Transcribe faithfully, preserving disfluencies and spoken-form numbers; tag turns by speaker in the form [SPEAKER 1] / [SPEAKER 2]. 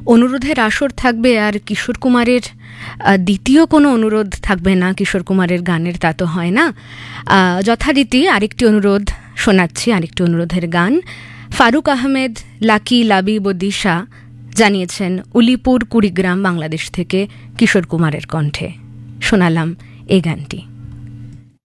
[SPEAKER 1] অনুরোধের আসর থাকবে, আর কিশোর কুমারের দ্বিতীয় কোনো অনুরোধ থাকবে না কিশোর কুমারের গানের, তা তো হয় না। যথারীতি আরেকটি অনুরোধ শোনাচ্ছি, আরেকটি অনুরোধের গান। ফারুক আহমেদ, লাকি, লাবিব ও দিশা জানিয়েছেন উলিপুর, কুড়িগ্রাম, বাংলাদেশ থেকে কিশোর কুমারের কণ্ঠে। শোনালাম এই গানটি।